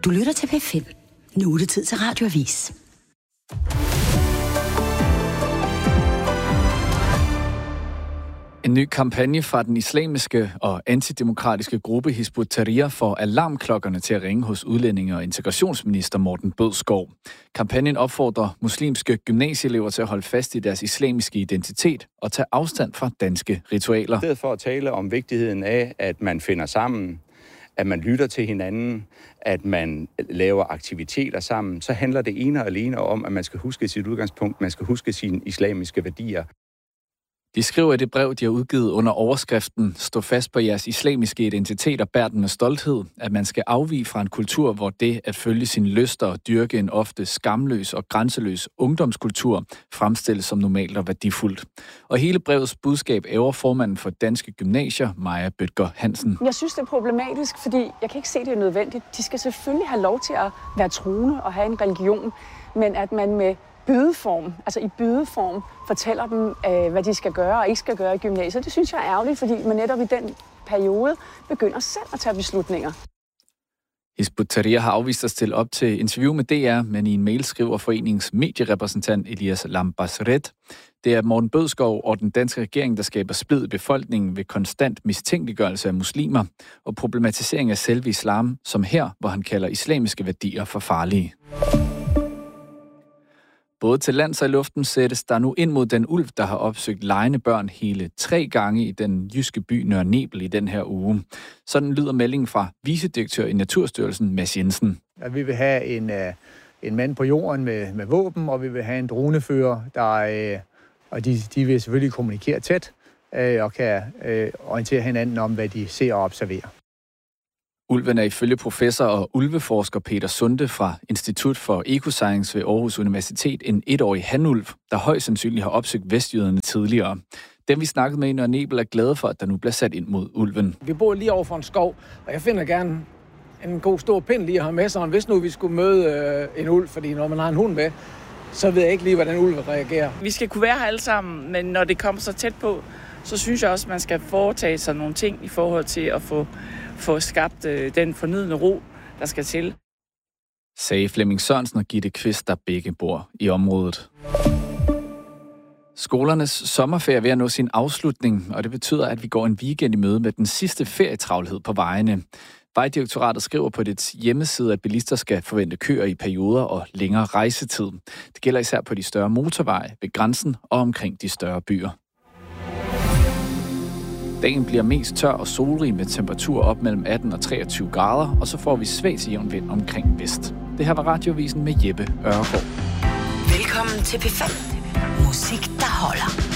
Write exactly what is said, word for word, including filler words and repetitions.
Du lytter til P fem. Nu er det tid til Radioavis. En ny kampagne fra den islamiske og antidemokratiske gruppe Hizb ut-Tahrir får alarmklokkerne til at ringe hos udlændinge- og integrationsminister Morten Bødskov. Kampagnen opfordrer muslimske gymnasieelever til at holde fast i deres islamiske identitet og tage afstand fra danske ritualer. I stedet for at tale om vigtigheden af, at man finder sammen, at man lytter til hinanden, at man laver aktiviteter sammen, så handler det ene og alene om, at man skal huske sit udgangspunkt, man skal huske sine islamiske værdier. De skriver i det brev, de har udgivet under overskriften "Stå fast på jeres islamiske identitet og bær den med stolthed", at man skal afvige fra en kultur, hvor det at følge sine lyster og dyrke en ofte skamløs og grænseløs ungdomskultur fremstilles som normalt og værdifuldt. Og hele brevets budskab ærger formanden for Danske Gymnasier, Maja Bødker Hansen. Jeg synes, det er problematisk, fordi jeg kan ikke se, det er nødvendigt. De skal selvfølgelig have lov til at være troende og have en religion, men at man med bydeform, altså i bydeform, fortæller dem, øh, hvad de skal gøre og ikke skal gøre i gymnasiet. Det synes jeg er ærgerligt, fordi man netop i den periode begynder selv at tage beslutninger. Hizb ut-Tahrir har afvist at stille op til interview med D R, men i en mail skriver foreningens medierepræsentant Elias Lambasret. Det er Morten Bødskov og den danske regering, der skaber splid i befolkningen ved konstant mistænkeliggørelse af muslimer og problematisering af selve islam, som her, hvor han kalder islamiske værdier for farlige. Både til lands og i luften sættes der nu ind mod den ulv, der har opsøgt legende børn hele tre gange i den jyske by Nørre Nebel i den her uge. Sådan lyder meldingen fra vicedirektør i Naturstyrelsen, Mads Jensen. At vi vil have en, en mand på jorden med, med våben, og vi vil have en dronefører, der, og de, de vil selvfølgelig kommunikere tæt og kan orientere hinanden om, hvad de ser og observerer. Ulven er ifølge professor og ulveforsker Peter Sunde fra Institut for Ecoscience ved Aarhus Universitet en etårig hanulv, der højst sandsynligt har opsøgt vestjyderne tidligere. Dem vi snakkede med i Nørre Nebel er glade for, at der nu bliver sat ind mod ulven. Vi bor lige over for en skov, og jeg finder gerne en god stor pind lige at have med sig. Hvis nu vi skulle møde øh, en ulv, fordi når man har en hund med, så ved jeg ikke lige, hvordan ulven reagerer. Vi skal kunne være her alle sammen, men når det kommer så tæt på, så synes jeg også, at man skal foretage sig nogle ting i forhold til at få få skabt øh, den fornødne ro, der skal til. Sagde Flemming Sørensen og Gitte Kvist, der begge bor i området. Skolernes sommerferie er ved at nå sin afslutning, og det betyder, at vi går en weekend i møde med den sidste ferietravlhed på vejene. Vejdirektoratet skriver på dets hjemmeside, at bilister skal forvente køer i perioder og længere rejsetid. Det gælder især på de større motorveje, ved grænsen og omkring de større byer. Dagen bliver mest tør og solrig med temperaturer op mellem atten og treogtyve grader, og så får vi svag til jævn vind omkring vest. Det her var Radioavisen med Jeppe Ørgaard. Velkommen til P fem. Musik, der holder.